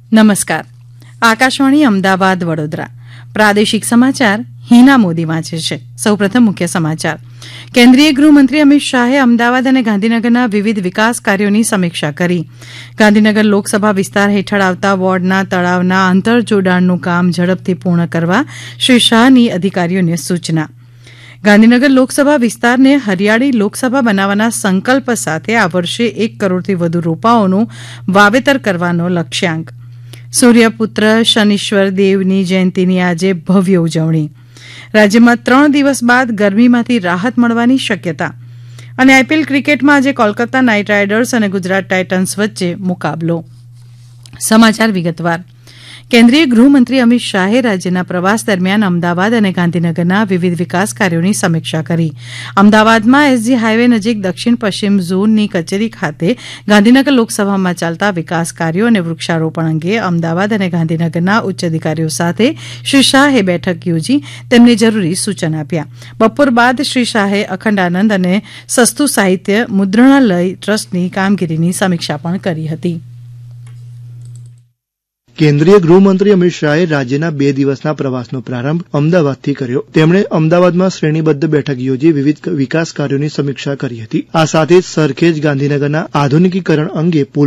નમસ્કાર. આકાશવાણી અમદાવાદ વડોદરા પ્રાદેશિક સમાચાર હિના મોદી વાંચે છે. સૌપ્રથમ મુખ્ય સમાચાર. કેન્દ્રીય ગૃહમંત્રી અમિત શાહે અમદાવાદ અને ગાંધીનગરના વિવિધ વિકાસ કાર્યોની સમીક્ષા કરી. ગાંધીનગર લોકસભા વિસ્તાર હેઠળ આવતા વોર્ડના તળાવના આંતરજોડાણનું કામ ઝડપથી પૂર્ણ કરવા શ્રી શાહની અધિકારીઓને સૂચના. ગાંધીનગર લોકસભા વિસ્તારને હરિયાળી લોકસભા બનાવવાના સંકલ્પ સાથે આ વર્ષે 1 કરોડથી વધુ રોપાઓનું વાવેતર કરવાનો લક્ષ્યાંક. સૂર્યપુત્ર શનીશ્વર દેવની જયંતિની આજે ભવ્ય ઉજવણી. રાજ્યમાં 3 દિવસ બાદ ગરમીમાંથી રાહત મળવાની શક્યતા. અને આઈપીએલ ક્રિકેટમાં આજે કોલકાતા નાઇટ રાઇડર્સ અને ગુજરાત ટાઇટન્સ વચ્ચે મુકાબલો. સમાચાર વિગતવાર. કેન્દ્રીય ગૃહમંત્રી અમિત શાહે રાજ્યના પ્રવાસ દરમિયાન અમદાવાદ અને ગાંધીનગરના વિવિધ વિકાસ કાર્યોની સમીક્ષા કરી. અમદાવાદમાં એસજી હાઇવે નજીક દક્ષિણ પશ્ચિમ ઝોનની કચેરી ખાતે ગાંધીનગર લોકસભામાં ચાલતા વિકાસ કાર્યો અને વૃક્ષારોપણ અંગે અમદાવાદ અને ગાંધીનગરના ઉચ્ચ અધિકારીઓ સાથે શ્રી શાહે બેઠક યોજી તેમને જરૂરી સૂચન આપ્યા. બપોર બાદ શ્રી શાહે અખંડાનંદ અને સસ્તું સાહિત્ય મુદ્રણાલય ટ્રસ્ટની કામગીરીની સમીક્ષા પણ કરી હતી. કેન્દ્રીય ગૃહમંત્રી અમિત શાહે રાજ્યના 2 દિવસના પ્રવાસનો પ્રારંભ અમદાવાદથી કર્યો. તેમણે અમદાવાદમાં શ્રેણીબદ્ધ બેઠક યોજી વિવિધ વિકાસ કાર્યોની સમીક્ષા કરી હતી. આ સાથે જ સરખેજ ગાંધીનગરના આધુનિકીકરણ અંગે